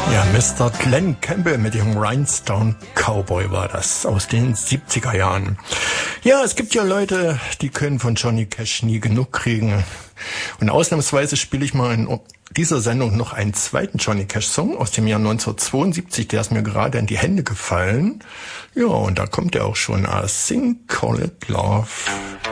Ja, Mr. Glenn Campbell mit dem Rhinestone Cowboy war das aus den 70er Jahren. Ja, es gibt ja Leute, die können von Johnny Cash nie genug kriegen. Und ausnahmsweise spiele ich mal in dieser Sendung noch einen zweiten Johnny Cash Song aus dem Jahr 1972. Der ist mir gerade in die Hände gefallen. Ja, und da kommt er auch schon. I Think Call It Love.